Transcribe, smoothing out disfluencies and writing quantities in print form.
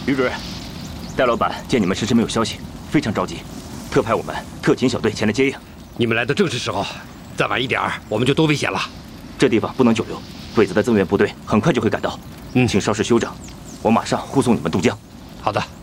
于主任，戴老板见你们迟迟没有消息，非常着急，特派我们特勤小队前来接应。 你们来的正是时候，再晚一点我们就多危险了。 这地方不能久留，鬼子的增援部队很快就会赶到。请稍事休整，我马上护送你们渡江。 好的。